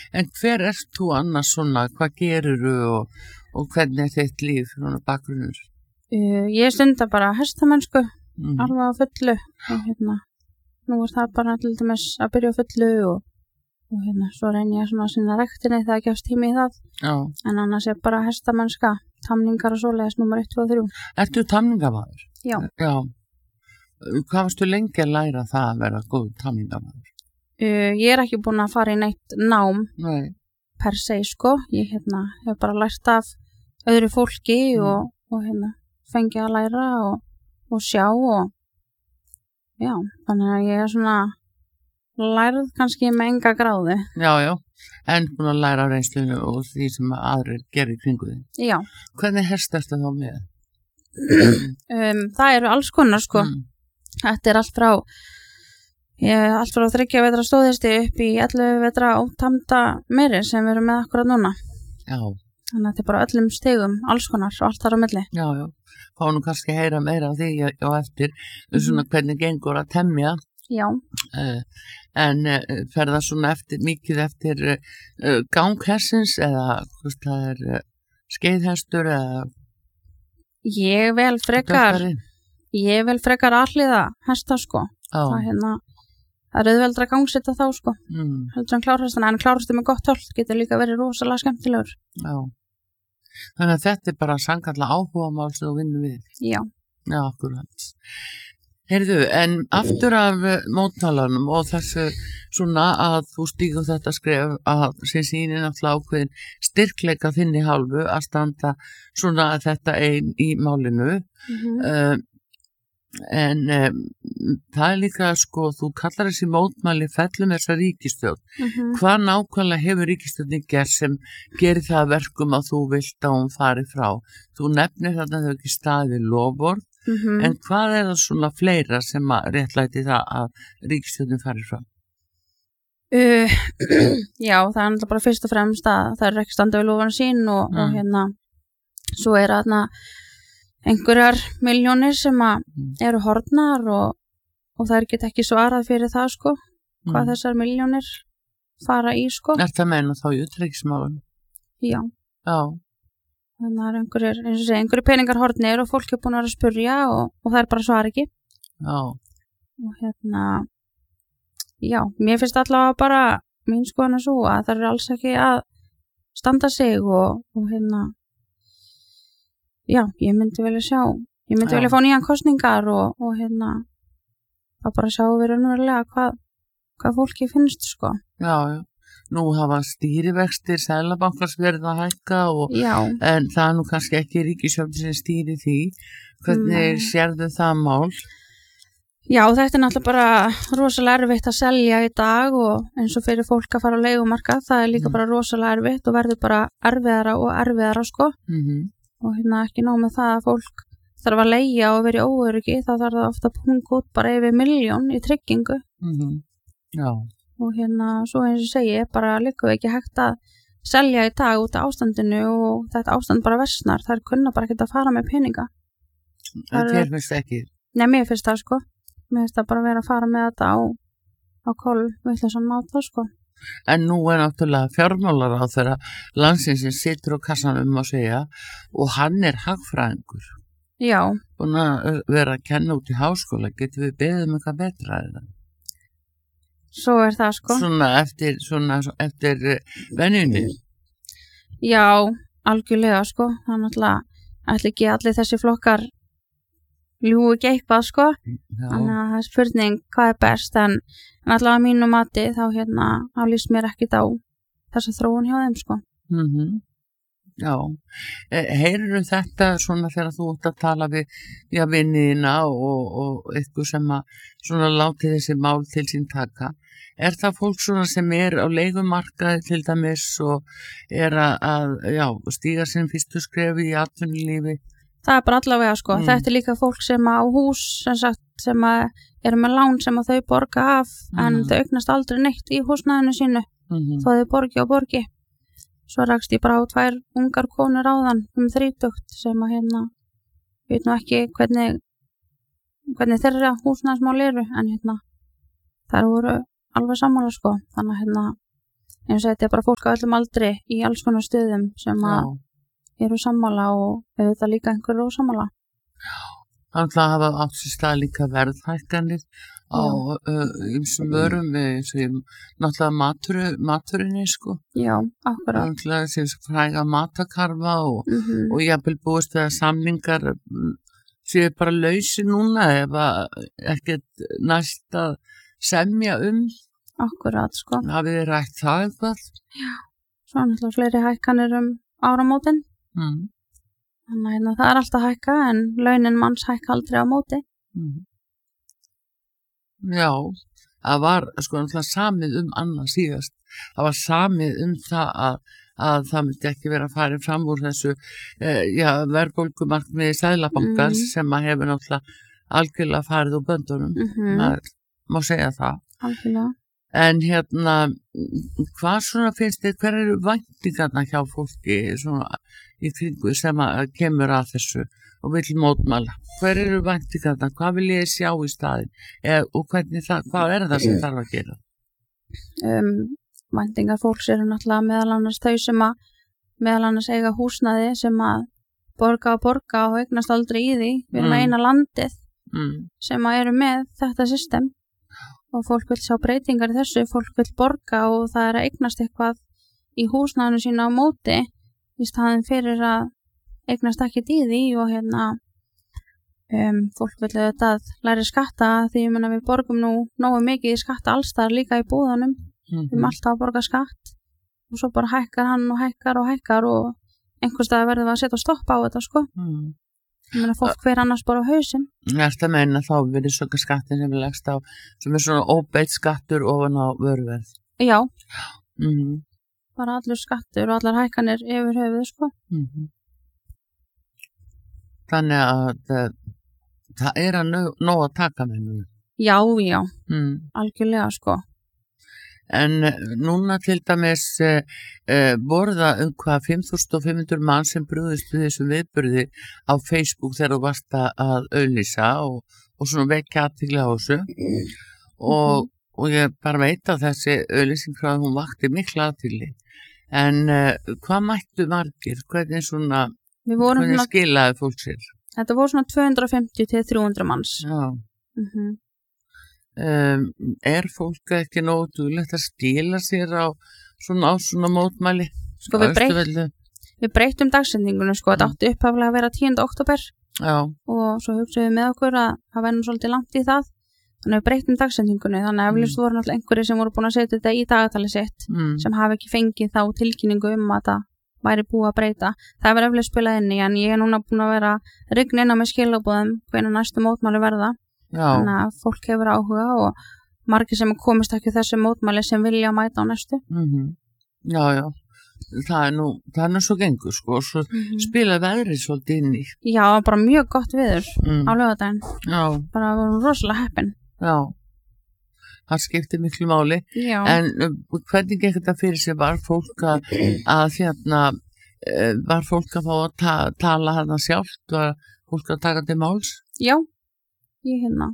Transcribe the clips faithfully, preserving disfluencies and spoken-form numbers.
En hver ert þú annars svona, hvað gerirðu og, og hvernig er þitt líf, svona bakgrunnur? Uh, ég stunda bara hestamennsku, Mm. alveg á fullu og hérna, nú er það bara til dæmis að byrja á fullu og, og hérna, svo reyni ég svona að sinna rektinni þegar gefst tími í það, Já. en annars er bara hestamennska, tamningar og svoleiðis númer eitt, tvö og þrjú. Ertu tamningamaður? Já. Já. Hvað varstu lengi að læra það að vera góð tamningamaður? Uh, ég er ekki búin að fara í neitt nám Nei. per se, sko. Ég hérna, hef bara lært af öðru fólki Mm. og, og hérna, fengi að læra og, og sjá og já, þannig að ég er svona lærð kannski með enga gráðu. Já, já. En búin að læra af reynslunni og því sem aðrir gerir í kringu þig. Já. Hvernig hest ertu þá með? Um, það eru alls konar, sko. Mm. Þetta er allt frá ég, allt frá þriggja vetra stóðhesti upp í ellefu vetra ótamda meiri sem við erum með akkurat núna. Já. Þannig að þetta er bara öllum stigum, alls konar og allt þar á milli. Já, já. Fá nú kannski að heyra meira af því á eftir, mm. svona hvernig gengur að temja. Já. Uh, en uh, fer það svona eftir, mikið eftir uh, ganghessins eða hvort það er uh, skeiðhestur eða Ég vel frekar, dökkari? ég vel frekar alliða hesta, sko. Já. Það hérna, það er auðveldra að gangsetta þá, sko. Mm. Heldur en klárhestana, en klárhestur með gott hold getur líka verið rosalega skemmtilegur. Já. Þannig að þetta er bara sannkallað áhugamál sem þú vinnur við. Já. Já, akkurat. Heyrðu, en aftur af uh, móttalanum og þessu svona að þú stígur þetta skref að sem sýnir náttúrulega ákveðin styrkleika þinni hálfu að standa svona að þetta ein í málinu. Mm-hmm. Uh, en um, það er líka sko, þú kallar þessi mótmæli fellum þessa ríkisstjórn. Mm-hmm. Hvað nákvæmlega hefur ríkisstjórnin gert sem gerir það að verkum að þú vilt að hún fari frá? Þú nefnir þarna þau ekki staði lofvörð. Mm-hmm. En hvað er það svona fleira sem að réttlæti það að ríkisstjórnin fari frá? Uh, já, það er náttúrulega bara fyrst og fremst að það er ekki standa við lofana sín og, Mm. og hérna, svo er þarna einhverjar miljónir sem að Mm. eru horfnar og, og það er get ekki svarað fyrir það, sko, hvað Mm. þessar miljónir fara í, sko. Er það meina þá í utanríkismálum? Já, Já. þannig að það er einhverjir, eins og segja, einhverjir peningar horfnir og fólk er búin að vera að spurja og, og það er bara svar ekki. Já. Og hérna, já, mér finnst allavega bara mín skoðan er svo að það er alls ekki að standa sig og, og hérna, já, ég myndi velja sjá, ég myndi Já. velja fá nýjan kosningar og, og hérna, þá bara sjáum við raunverulega hvað, hvað fólki finnst, sko. Já, já. Nú hafa stýrivextir Seðlabankans verið að hækka og Já, en það er nú kannski ekki ríkisstjórnin sem stýri því. Hvernig Nei. sérðu það mál? já, þetta er náttúrulega bara rosalega erfitt að selja í dag og eins og fyrir fólk að fara á leigumarkað, það er líka Mm. bara rosalega erfitt og verður bara erfiðara og erfiðara, sko. Mm-hmm. Og hérna ekki nóg með það að fólk þarf að leigja og vera í óöryggi, þá þarf það ofta að punga út bara yfir milljón í tryggingu Mm-hmm. Já. og hérna svo eins og segi, bara líka ekki hægt að selja í dag út af ástandinu og þetta ástand bara versnar, það er kunna bara ekki að fara með peninga. Það En er- þér finnst ekki? Nei, mér finnst það, sko. Mér finnst það bara vera að fara með þetta á, á kól vitlausan máta, sko. En nú er náttúrulega fjármálar á þeirra landsins sem situr á kassanum að segja og hann er hagfræðingur. Já, Búin að vera að kenna út í háskóla, getum við beðið um eitthvað betra eða? svo er það, sko. Svona eftir, svona eftir uh, venjunni. Já, algjörlega, sko. Það er náttúrulega, ætli ekki allir þessi flokkar ljúgu ekki eitthvað, sko. Já. Þannig að það er spurning hvað er best, en, en allavega að mínu mati þá hérna, þá líst mér ekkit á þessa þróun hjá þeim, sko. Mm-hmm. Já, heyrðu þetta svona þegar þú ert að tala við já, vinniðina og, og eitthvað sem að svona láti þessi mál til sín taka. Er það fólk svona sem er á leigumarkaði til dæmis og er að, að já, stíga sinn fyrstu skrefi í atvinnulífi? Það er bara allavega, sko. Mm. Þetta er líka fólk sem á hús, sem sagt, sem að eru með lán sem að þau borga af, en Mm. þau eignast aldrei neitt í húsnæðinu sínu, Mm-hmm. þó þau borgi og borgi. Svo rakst ég bara á tvær ungar konur áðan um þrítugt sem að hérna, ég veit nú ekki hvernig, hvernig þeirra húsnæðismál eru, en hérna, þær voru alveg sammála, sko. Þannig að hérna, eins og þetta er bara fólk á öllum aldri í alls konar stöðum sem að Já. eru sammála og auðvitað líka einhverju ósammála. Þannig að hafa átt sér stað líka verðhækkanir á ýmsum vörum eins og ég- náttúrulega matur, maturinni sko. Já, akkurat. Þannig að þessi fræga matakarfa og, Mm og jafnvel búist við að samningar mm, séu bara lausi núna ef að ekkert næst að semja um. Akkurat, sko. Hafið þið rætt það eitthvað? Svo er náttúrulega fleiri hækkanir um áramótin. Mm. Þannig að hérna, það er alltaf að hækka en launin manns hækka aldrei á móti. Mm. Já, það var sko náttúrulega samið um annað síðast. Það var samið um það að, að það myndi ekki vera að fara fram úr þessu eh, já, verðbólgumarkmiði Seðlabankans Mm. sem að hefur náttúrulega algjörlega farið úr böndunum. Mm Það má segja það. Algjörlega. En hérna, mm, hvað svona finnst þið, hver eru væntingarna hjá fólki svona í kringu sem að kemur að þessu og vill mótmæla? Hver eru væntingarna, hvað vil ég sjá í staðinn e, og hvernig það, hvað er það sem þarf að gera? Um, væntingar fólks eru náttúrulega meðal annars þau sem að meðal annars eiga húsnæði sem að borga og borga og eignast aldrei í því. Við erum Mm. eina landið Mm, sem að eru með þetta system og fólk vil sjá breytingar í þessu, fólk vil borga og það er að eignast eitthvað í húsnæðinu sína á móti í staðin fyrir að eignast ekki í því og hérna um, fólk vil auðvitað læri skatta því ég menna við borgum nú nógu mikið í skatta allstar líka í búðunum, við erum mm, alltaf að borga skatt og svo bara hækkar hann og hækkar og hækkar og einhvers staðar verðum við að setja stopp á þetta sko, mm. ég menna fólk hver annars bara á hausinn. Næst að meina þá verið svona skattin sem er lagst á, sem er svona óbeitt skattur ofan á vöruverð. Já, Mm, bara allur skattur og allar hækkanir yfir höfuð sko. mm. Þannig að uh, það er að nóg, nóg að taka með nú. Já, já, Mm. algjörlega sko. En eh, núna til dæmis uh, uh, voru það um hvað fimm þúsund fimm hundruð mann sem brúðist við þessum viðburði á Facebook þegar þú varst að að auglýsa og, og svona vekja athygli á þessu og, og ég bara veit að þessi auglýsing frá hún vakti mikla athygli. En uh, hvað mættu margir? Hvernig svona, Við vorum hvernig svona, skilaði fólk sér? þetta voru svona tvö hundruð og fimmtíu til þrjú hundruð manns. Já. Mm Um, er fólk ekki nógu duglegt að skila sér á svona, á svona mótmæli? Sko við, breyt, Austurvelli? við breytum dagsendingunum sko, þetta Mm. átti upphaflega að vera tíunda október Já. og svo hugsaðum við með okkur að það verður nú svolítið langt í það. Þannig að við breytum dagsendingunni, þannig að eflust voru náttúrulega einhverjir sem voru búin að setja þetta í dagatali sitt Mm. sem hafi ekki fengið þá tilkynningu um að það væri búið að breyta. Það hefur eflust spilað inn í en ég er núna búin að vera rigna inn á með skilabúðum hvenær næstu mótmæli verða. Já. Þannig að fólk hefur áhuga og margir sem komist ekki þessu mótmæli sem vilja mæta á næstu. Mm Já, já. Það er nú, það er nú svo gengur sko og svo Mm spila veðrið svolítið inn í. Já, bara mjög gott viður Mm. á laugardaginn. Já, Bara vorum rosalega heppin. já. Það skiptir miklu máli. Já. En uh, hvernig gekk þetta fyrir sig? Var fólk að, að hérna, uh, var fólk að fá að ta tala þarna sjálft? Var fólk að taka til máls? Já, ég hérna.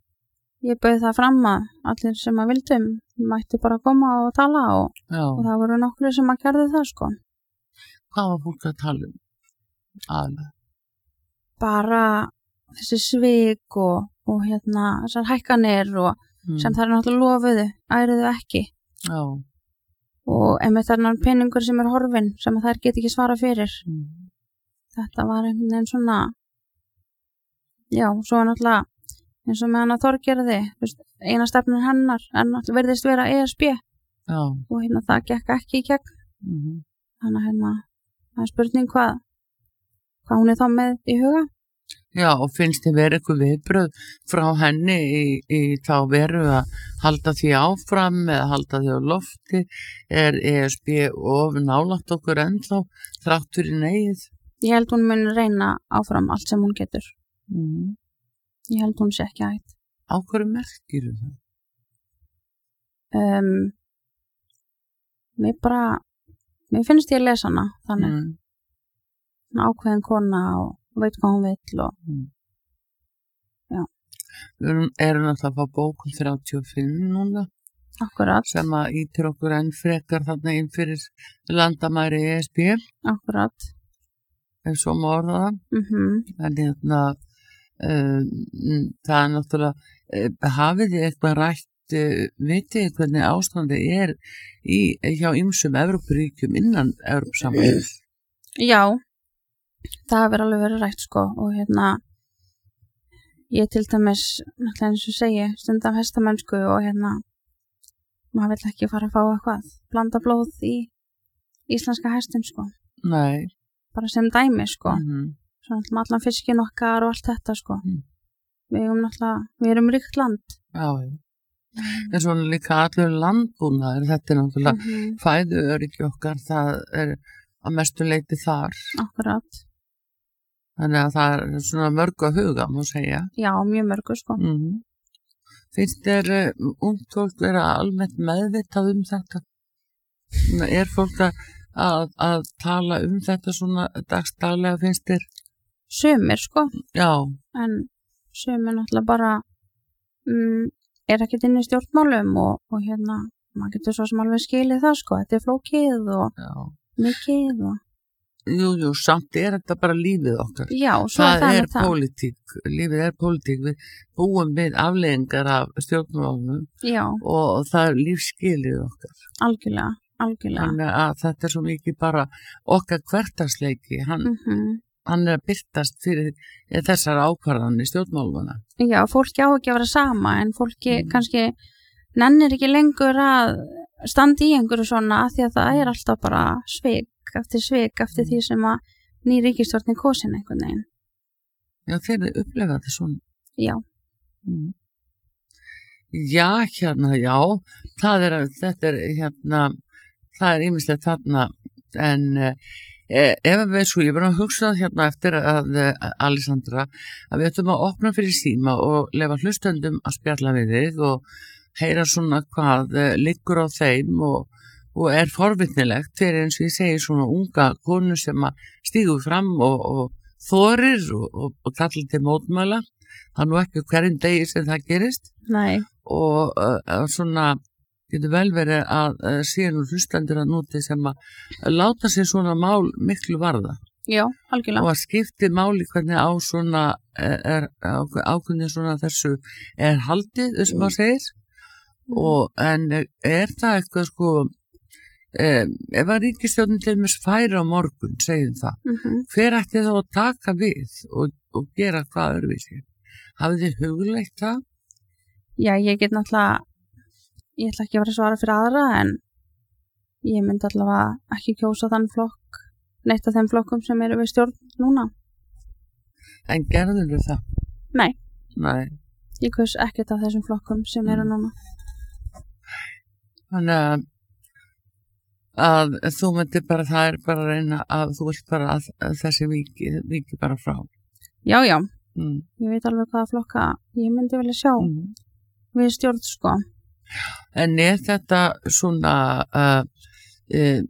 Ég bauð það fram að allir sem að vildum mættu bara koma og tala og, Já. og það voru nokkru sem að gerðu það sko. Hvað var fólk að tala um? Aðlega. Bara þessi svik og, og hérna þessar hækkanir og Mm. sem þær náttúrulega lofuðu, æruðu ekki. Já. Og einmitt þarna peningur sem er horfin sem að þær get ekki svara fyrir. Mm. Þetta var einhvern veginn svona, já, svo er náttúrulega eins og með hana Þorgerði, þú veist, eina stefnun hennar en náttúrulega verðist vera E S B Já. og hérna það gekk ekki í gegn. Mm. Þannig að hérna, það er spurning hvað, hvað hún er þá með í huga. Já, og finnst þið verið eitthvað viðbröð frá henni í, í þá veru að halda því áfram eða halda því á lofti? Er E S B of nálægt okkur ennþá þráttur í neyð? Ég held hún mun reyna áfram allt sem hún getur. Mm. Ég held hún sé ekki hægt. Á hverju merkir það? Um, mér bara, mér finnst ég að lesa hana, þannig Mm. mm. ákveðin kona og veit hvað hún vill og Mm. Já. Við erum, erum alltaf að fá bókum þrjátíu og fimm núna. Akkurat, sem að ítir okkur enn frekar þarna inn fyrir landamæri E S B, akkurat. ef svo má orða það. Mhm. En hérna, um, það er náttúrulega, uh, hafið þið eitthvað rætt, uh, vitið þið hvernig ástandi er í, hjá ýmsum Evrópuríkjum innan Evrópusambandsins? Já, það hefur alveg verið rætt sko og hérna ég til dæmis, náttúrulega eins og segi, stundum hestamennsku og hérna maður vill ekki fara að fá eitthvað, blanda blóð í íslenska hestin sko, Nei. bara sem dæmi sko, Mhm. svo náttúrulega allan fiskin okkar og allt þetta sko. Mm. Við erum náttúrulega, við erum ríkt land. Já, já. En svona líka allur landbúnaður, þetta er náttúrulega Mm -hmm. fæðu öryggi okkar, það er að mestu leiti þar. Akkurat, Þannig að það er svona mörg að huga, má segja. já, mjög mörgu sko. Mm. Finnst þér uh, ungt fólk vera almennt meðvitað um þetta? Svona, Er fólk að, að, að tala um þetta svona dagstaglega, finnst þér? Sumir sko, Já, en sumir náttúrulega bara um, er ekkert inn í stjórnmálum og, og hérna, maður getur svo sem alveg skilið það sko, þetta er flókið og já. mikið og Jú, jú, samt er þetta bara lífið okkar. já, svo Það er það er með það. pólitík, lífið er pólitík, við búum við afleiðingar af stjórnmálunum Já, og það er lífsskilið okkar. algjörlega, algjörlega. Þannig að þetta er svo mikið bara okkar hvertarsleiki, hann, Mm hann er að byrtast fyrir þessar ákvarðanir stjórnmáluna. Já, fólki á ekki að vera sama en fólki Mm. kannski nennir ekki lengur að standa í einhverju svona af því að það er alltaf bara svik eftir svik eftir því sem að ný ríkisstjórn er kosin einhvern veginn. Já, þeir upplifa þetta svona. Já, Mm. Já, hérna, já, það er, þetta er, hérna, það er ýmislegt þarna, en e, ef við svo, ég verðum að hugsa hérna eftir að e, Alessandra, að við ætlum að opna fyrir síma og lefa hlustöndum að spjalla við þig og heyra svona hvað e, liggur á þeim og, og er forvitnilegt fyrir eins og ég segi svona unga konu sem að stígu fram og, og þorir og, og, og kallar til mótmæla. Það er nú ekki hverjum degi sem það gerist nei, og uh, svona getur vel verið að uh, síðan hlustendur að núti sem að láta sér svona mál miklu varða já, og algjörlega. að skipti máli hvernig á svona er, ákveðin svona þessu er haldið, þessum að segir og en er það eitthvað sko um, ef að ríkisstjórnin til mér færi á morgun, segjum það Mm -hmm. hver ætti þá að taka við og, og gera hvað öðruvísi? Hafið þið hugleitt það? Já, ég get náttúrulega, ég ætla ekki að vera að svara fyrir aðra en ég myndi allavega ekki kjósa þann flokk, neitt af þeim flokkum sem eru við stjórn núna. En gerður þið það? Nei, Nei. ég kaus ekkert af þessum flokkum sem eru núna. Þannig að, að þú myndir bara, það er bara að reyna að þú vilt bara að, að þessi viki, viki bara frá. Já, já, Mm. ég veit alveg hvaða flokka ég myndi vilja sjá Mm. við stjórn sko. En er þetta svona, uh, uh,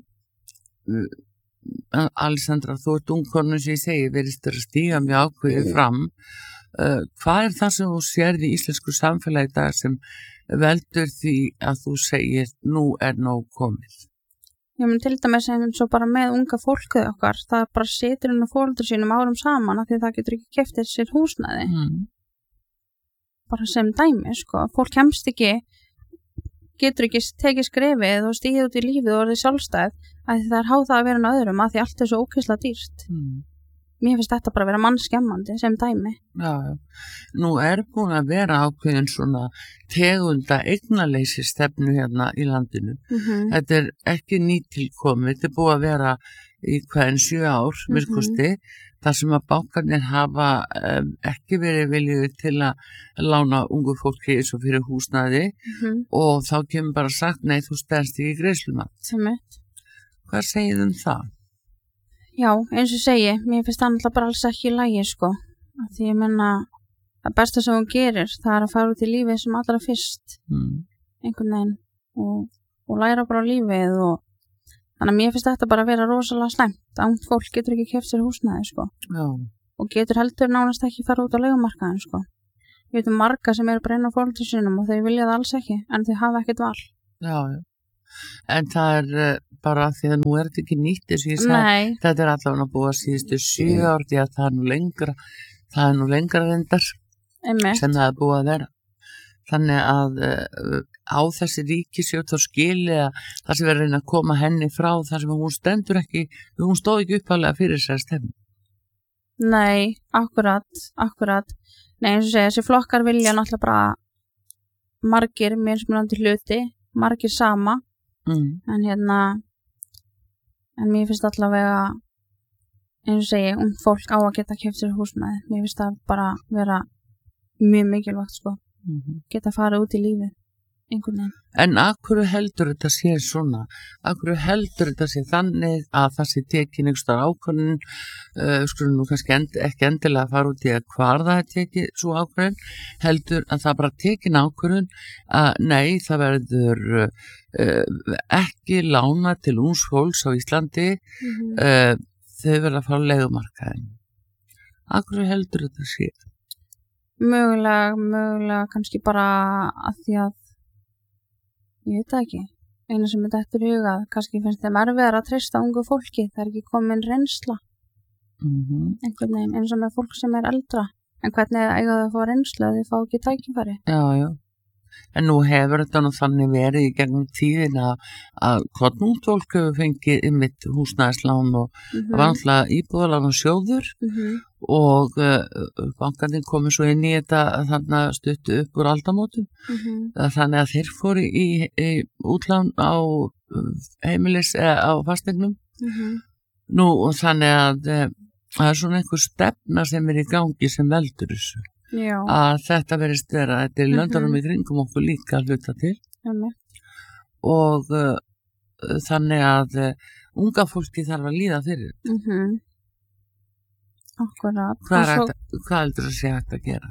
uh, Alessandra, þú ert ungkonu sem ég segi, verðist þér að stíga mjög ákveðið fram. Uh, hvað er það sem þú sérði í íslensku samfélagi í dag sem veldur því að þú segir nú er nóg komið? Ég mun til dæmis eins og bara með unga fólkið okkar, það bara situr inn á fóldur sínum árum saman af því það getur ekki keypt sér húsnæði. Mm. Bara sem dæmi, sko. Fólk kemst ekki, getur ekki tekið skrefið og stíðið út í lífið og orðið sjálfstæð af því það er háð það að vera en öðrum af því allt er svo ókvæslega dýrt. Mm. Mér finnst þetta bara að vera mannskemmandi sem dæmi. Já, já. Nú er búin að vera ákveðin svona tegunda eignaleysi stefnu hérna í landinu. Mm -hmm. Þetta er ekki nýtilkomið, þetta er búið að vera í hverjum sjö ár, Mhm. virkusti, þar sem að bankarnir hafa um, ekki verið viljið til að lána ungu fólki eins og fyrir húsnæði Mm -hmm. og þá kemur bara sagt, nei, þú stærst ekki greiðslumat. Sem er. Hvað segið um það? Já, eins og segi, mér finnst það náttúrulega bara alls ekki í lagi, sko. Af því ég menna, það besta sem hún gerir, það er að fara út í lífið sem allra fyrst, Mm. einhvern veginn, og, og læra bara á lífið og þannig að mér finnst þetta bara að vera rosalega slæmt. Ungt fólk getur ekki keypt sér húsnæði, sko. Já, Og getur heldur nánast ekki fara út á leigumarkaðin, sko. Ég veit um marga sem eru bara inn á fólkið sínum og þau vilja það alls ekki, en þau hafa ekkert val. Já, já. En það er uh, bara því að nú er þetta ekki nýtt eins og ég sagði, Nei, þetta er allavega búið að síðustu sjö ár því að það er nú lengra, það er nú lengra reyndar einmitt. sem það er búið að vera. Þannig að uh, á þessi ríkisstjórn þá skilja það sem verður að reyna að koma henni frá þar sem hún stendur ekki, hún stóð ekki upphaflega fyrir sér stefnu. Nei, akkurat, akkurat. Nei, eins og segja, þessi flokkar vilja náttúrulega bara margir mismunandi hluti, margir sama, Mm. en hérna, en mér finnst allavega, eins og segja, ung fólk á að geta keypt sér húsnæði. Mér finnst það bara vera mjög mikilvægt, sko, Mm-hmm. geta farið út í lífið, einhvern veginn. En af hverju heldur þetta sé svona? Af hverju heldur þetta sé þannig að það sé tekin einhverstaðar ákvörðun, uh, skulum nú kannski end, ekki endilega að fara út í að hvar það er tekið svo ákvörðun, heldur að það bara tekin ákvörðun að nei, það verður uh, ekki lána til ungs fólks á Íslandi, Mm-hmm. uh, þau verða að fara á leigumarkaðin. Af hverju heldur þetta sé? Mögulega, mögulega, kannski bara að því að, ég veit það ekki, einu sem er dettur í hugað, kannski finnst þeim erfiðar að treysta ungu fólki, það er ekki komin reynsla, Mm-hmm. einhvern veginn, eins og með fólk sem er eldra, en hvernig eiga þau að fá reynslu að þau fá ekki tækifæri? Já, já. En nú hefur þetta nú þannig verið í gegnum tíðina að hvort nú fólk hefur fengið ymmit húsnæðislán og Mm-hmm. það var náttúrulega íbúðalán og sjóður Mm-hmm. og uh, bankarnir komið svo inn í þetta þarna stuttu upp úr aldamótum. Mm-hmm. Þannig að þeir fóru í, í útlán á heimilis eða á fasteignum. Mm-hmm. Nú og þannig að uh, það er svona einhver stefna sem er í gangi sem veldur þessu. Já, Að þetta verist vera, þetta er Mhm. löndunum í kringum okkur líka að hluta til. einmitt. Og uh, þannig að uh, unga fólki þarf að líða fyrir. Mm-hmm. Akkurat. Hvað, Og er svo, hægt, að- hvað heldur að sé hægt að gera?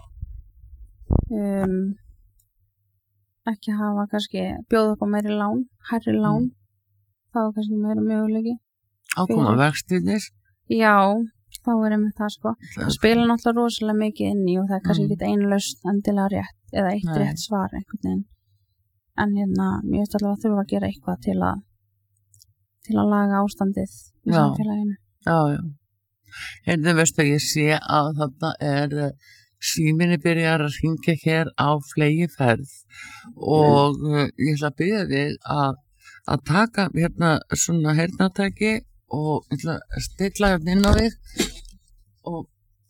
um, ekki hafa kannski bjóða upp á meiri lán, hærri lán, þá er kannski meira möguleiki. Ákoma Fyrir. vextirnir? Já, þá er einmitt það sko. Það spila náttúrulega rosalega mikið inn í og það er kannski Mm. ekki einu lausn endilega rétt eða eitt Nei. rétt svar einhvern veginn. En hérna, mér veist allavega að þurfa að gera eitthvað til að til að laga ástandið í Já. samfélaginu. Já, já. Hérna veistu að ég sé að þarna er uh, síminni byrjar að hringja hér á flegiferð og uh, ég ætla að byrja þig að, að taka hérna svona heyrnartæki og ég ætla að stilla hérna inn á þig og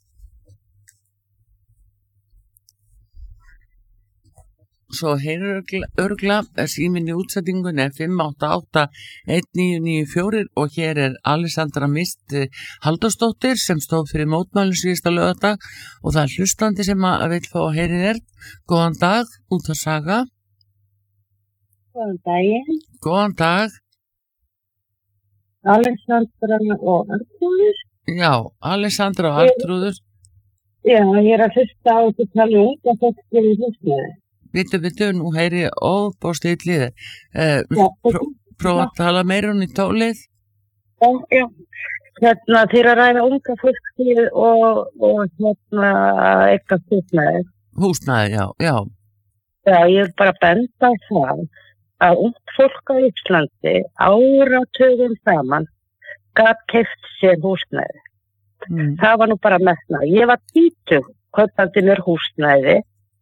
svo heyrur örgla síminn í útsettingun er fimm átta átta einn níu níu fjögur og hér er Alessandra Mist Halldórsdóttir sem stóð fyrir mótmælum síðasta laugardag og það er hlustandi sem að vil fá að heyri þér. Góðan dag, út að saga. Góðan daginn, Góðan dag. Alexandra og Arnúður. Já, Alessandra og Arntrúður. Já, ég er að hlusta á þetta tala um unga fólk í húsnæði. Bitu, bitu, nú heyri ég óbóðslega í liði. Uh, Já, pró, prófa að tala meira hún í tólið. já, já. Hérna, þeir að ræða unga fólk og, og hérna, eitthvað húsnæði. Húsnæði, já, já. Já, ég er bara að benda á það að ungt fólk á Íslandi áratugum saman gat keypt sér húsnæði. Mm. Það var nú bara metnað. Ég var tvítug, kaupandi mér húsnæði,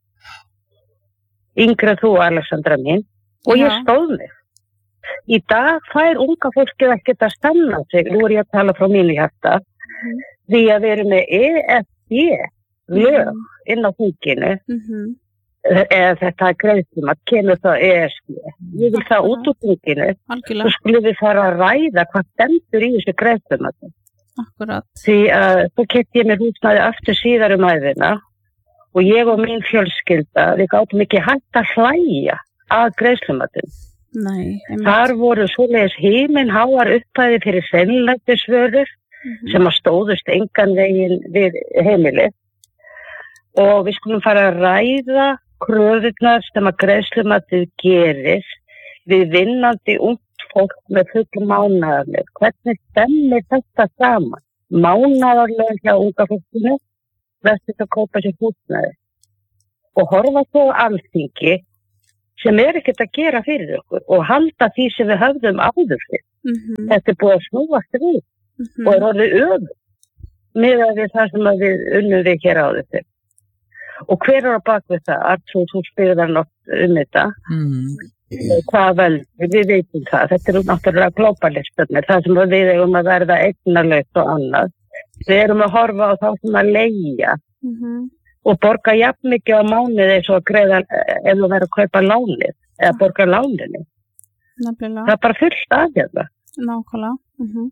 yngri en þú, Alexandra mín, og ég Já. stóð mig. Í dag fær unga fólkið ekkert að stemna sig, nú er ég að tala frá mínu hjarta, Mhm. því að við erum með E F D lög inn á þinginu, Mm-hmm. eða þetta er greiðsum að kemur það E S B. Ég vil það út úr þinginu, og Algjörlega, skulum við fara að ræða hvað stendur í þessu greiðsum. akkurat. Því að þú keypti ég mér húsnæði aftur síðar um æðina og ég og mín fjölskylda, við gátum ekki hægt að hlæja að greiðslumatinn. Nei, einmitt. Þar voru svoleiðis himinháar upphæði fyrir hreinlætisvörur Mhm. sem að stóðust engan veginn við heimilið. Og við skulum fara að ræða kröfurnar sem að greiðslumatið gerir við vinnandi ungt fólk með full mánaðarleg. Hvernig stemmir þetta saman? Mánaðarleg hjá unga fólkinu verður að kópa sér húsnæði. Og horfa svo á Alþingi sem er ekkert að gera fyrir okkur og halda því sem við höfðum áður fyrir. Mhm. Þetta er búið að snúast við Mhm. og er orðið öfugt miðað við það sem að við unnum við hér áður fyrir. Og hver er á bak við það? Arnþrúður, þú spyrðar nátt um þetta. Mm. Hvað vel, við veitum það. Þetta er náttúrulega globalistarnir, það sem við eigum að verða eignalaust og annað. Við erum að horfa á þá sem að leigja Mhm. og borga jafn mikið á mánuði eins og að greiða ef þú verður að kaupa lánið eða borga láninu. Nefnilega. Það er bara fullt af þetta. Nákvæmlega. Mhm.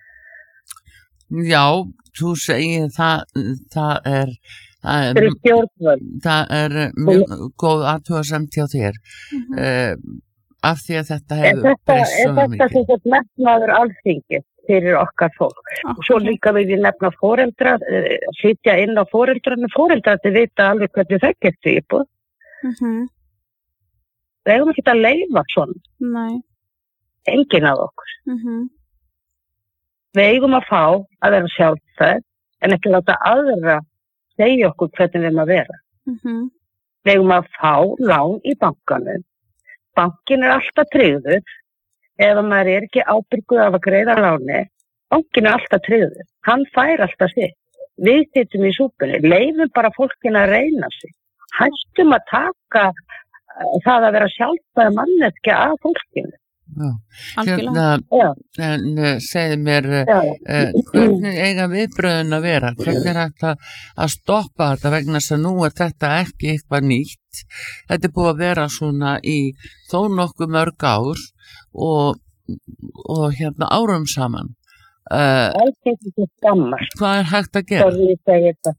Já, þú segir það, það er, það Fyrir er, stjórnvöld. það er mjög góð athugasemd hjá þér Mhm. uh, af því að þetta Er hefur þetta, breyst er svo þetta mikið. sem þetta metnaður alþingi fyrir okkar fólk? Og svo Akkurat. líka við nefna foreldra, eh, sitja inn á foreldrarnir, foreldrar til vita alveg hvernig þau getur íbúð. Mhm. Við eigum ekki að leifa svona, Nei. enginn af okkur. Mhm. Við eigum að fá að vera sjálfstæð en ekki láta aðra segja okkur hvernig við erum að vera. Mhm. Við eigum að fá lán í bankanum. Bankin er alltaf tryggður ef maður er ekki ábyrgur af að greiða láni. Bankin er alltaf tryggður. Hann fær alltaf sitt. Við sittum í súpunni. Leifum bara fólkinu að reyna sig. Hættum að taka uh, það að vera sjálfstæð manneskja af fólkinu. Já. Algjörlega. Hérna, Já, en uh, segðu mér, uh, já. uh, hvernig eiga viðbröðin að vera? Hvernig er hægt að, að stoppa þetta vegna þess að nú er þetta ekki eitthvað nýtt? Þetta er búið að vera svona í þó nokkuð mörg ár og, og hérna árum saman. Uh, Alþingi til skammar. hvað er hægt að gera? Sorry, ég segi þetta.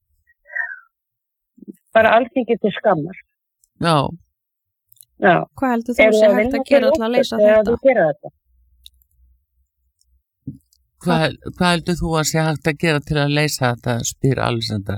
Bara alþingi til skammar. Já, Já. Hvað heldur þú Erum sé við að hægt vinna að gera fyrir til að leysa okkur eða þetta? við gera þetta? hvað, hvað heldur þú að sé hægt að gera til að leysa þetta, spyr Alexandra?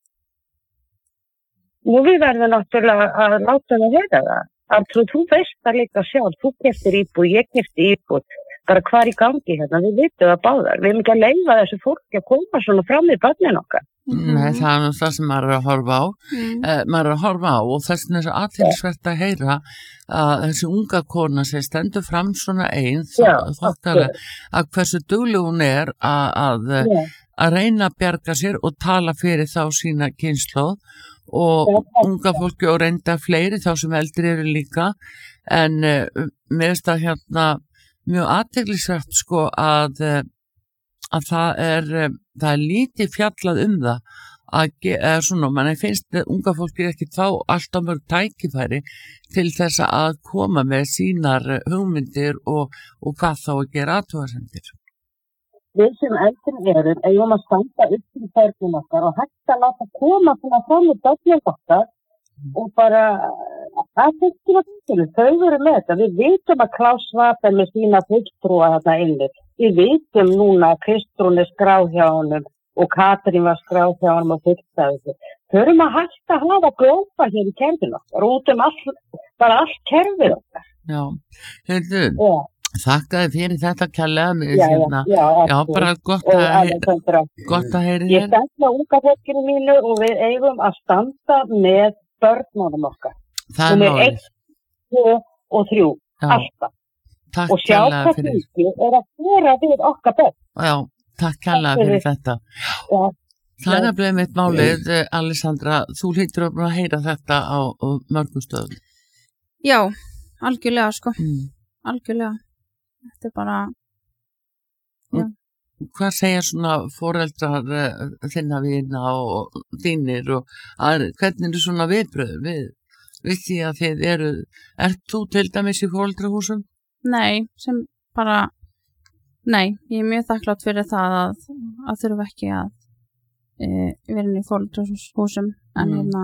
Nú við verðum náttúrulega að láta það heyra það. Arnþrúður, þú veist það líka sjálf. Þú keftir íbúð, ég kefti íbúð. Bara hvað er í gangi hérna? Við vitum það báðar. Við erum ekki að leyfa þessu fólki að koma svona fram í barnin okkar. Mhm. Nei, það er nú það sem maður er að horfa á. Mhm. Eh, maður er að horfa á og þess vegna er svo athyglisvert að heyra að þessi unga kona sem stendur fram svona einn Já, þokkalega að hversu dugleg hún er að, að, Já. að reyna að bjarga sér og tala fyrir þá sína kynslóð og Já. unga fólki og reynda fleiri þá sem eldri eru líka en uh, mér finnst það hérna mjög athyglisvert sko að uh, að það er, um, það er lítið fjallað um það að ge- eða svona, manni finnst að unga fólki ekki þá alltaf mörg tækifæri til þess að koma með sínar eh, hugmyndir og, og hvað þá að gera athugasemdir. Við sem eldri erum eigum að standa upp til börnin okkar og hægt að láta koma svona fram í börnin okkar og bara að þetta var þetta. Þau eru með þetta. Við vitum að Klaus Schwab er með sína fulltrúa þarna inni. Við vitum núna að Kristrún er skráð hjá honum og Katrín var skráð hjá honum og fullstæði þessu. Þau erum að hægt að hafa glópa hér í kerfinu okkar og út um all, bara allt kerfið okkar. Já, heyrðu, Já, þakka þið fyrir þetta kærlega með já, hérna. já, Já, absolutt. bara gott Og að, heyra- Alexandra, gott að heyri ég þér. stend með unga fólkinu mínu og við eigum að standa með börnunum okkar. Það er Númer málið. eitt, tvö og þrjú, Já, alltaf. takk Og sjá kærlega hvað fyrir. fylgju er að gera við okkar börn. Já, takk kærlega Takk fyrir fyrir. þetta. Já, Það er Já. nefnilega mitt málið, eh, Alessandra, þú hlýtur að búin að heyra þetta á, á mörgum stöðum. Já, algjörlega sko, Mm. algjörlega. Þetta er bara, Hvað segja svona foreldrar uh, þinna vina og þínir og aðri, hvernig eru svona viðbröð við, við því að þið eru, ert þú til dæmis í foreldrahúsum? nei, sem bara, nei, ég er mjög þakklátt fyrir það að, að þurfa ekki að e, vera inn í fóldrahúsum en Mm. hérna,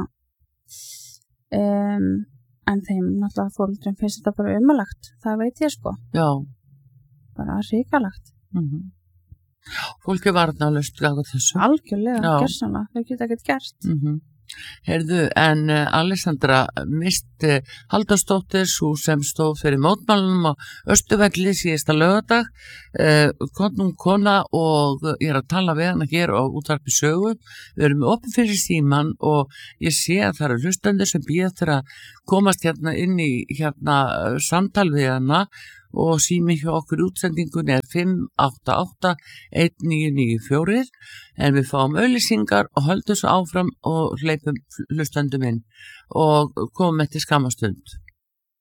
um, en þeim náttúrulega fóldrum finnst þetta bara umalagt, það veit ég sko, Já. bara ríkalagt, Mm Fólk er varnarlaust gagað þessu. algjörlega, Já. gersanlega, þau geta ekkert gert. Mm Heyrðu, en uh, Alessandra mist uh, Halldórsdóttir, sú sem stóð fyrir mótmælunum á Austurvelli síðasta laugardag, uh, konum kona og ég er að tala við hana hér á útvarpi Sögu. Við erum opið fyrir síman og ég sé að það eru hlustendur sem bíða eftir að komast hérna inn í hérna samtal við hana og sími hjá okkur útsendingun er fimm átta átta eitt níu níu fjögur en við fáum auglýsingar og höldum svo áfram og hleypum hlustendum inn og komum eftir skamastund.